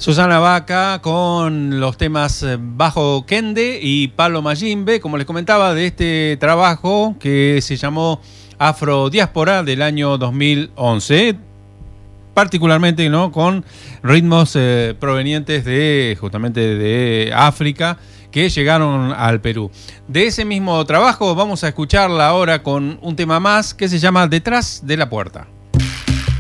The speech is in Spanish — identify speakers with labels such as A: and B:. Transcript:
A: Susana Vaca con los temas Bajo Kende y Palo Mayimbe, como les comentaba, de este trabajo que se llamó Afrodiáspora del año 2011, particularmente, ¿no?, con ritmos provenientes de justamente de África que llegaron al Perú. De ese mismo trabajo vamos a escucharla ahora con un tema más que se llama Detrás de la Puerta.